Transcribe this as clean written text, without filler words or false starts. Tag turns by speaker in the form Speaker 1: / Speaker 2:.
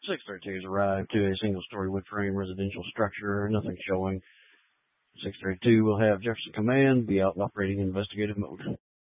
Speaker 1: 632 has arrived to a single-story wood-frame residential structure. Nothing showing. 632 will have Jefferson Command be out operating investigative mode.